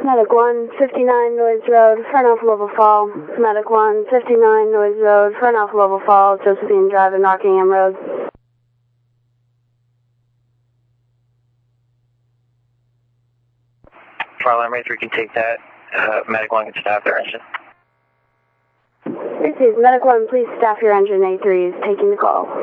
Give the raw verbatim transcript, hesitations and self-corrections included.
Medic one, fifty-nine Noise Road, front off Level Fall. Medic one, fifty-nine Noise Road, front off Level Fall, Josephine Drive and Rockingham Road. Fire alarm three can take that. Uh, Medic one can staff their engine. This is Medic one, please staff your engine. A three is taking the call.